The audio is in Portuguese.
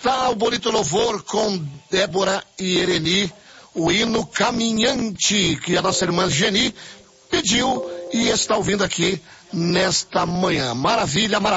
está o Bonito Louvor com Débora e Ereni, o hino Caminhante, que a nossa irmã Geni pediu e está ouvindo aqui nesta manhã. Maravilha, maravilha.